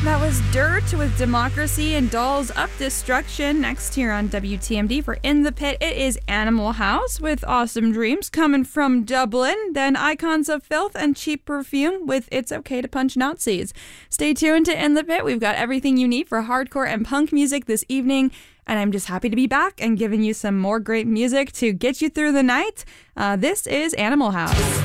That was Dirt with Democracy and Dolls Up Destruction. Next here on WTMD for In the Pit, it is Animal House with Awesome Dreams coming from Dublin. Then Icons of Filth and Cheap Perfume with It's Okay to Punch Nazis. Stay tuned to In the Pit. We've got everything you need for hardcore and punk music this evening. And I'm just happy to be back and giving you some more great music to get you through the night. This is Animal House.